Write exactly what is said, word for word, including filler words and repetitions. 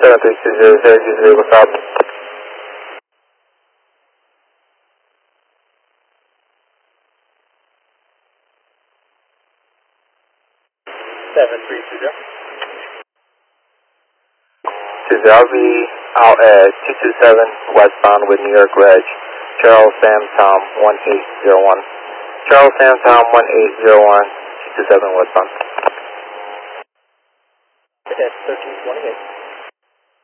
seven three two zero zero, use vehicle stop. seven three two zero. two zero, I'll be out at two two seven westbound with New York Reg. Charles Sam Tom one eight zero one. Charles Sam Tom one eight zero one, two two seven westbound. Okay, thirteen twenty-eight.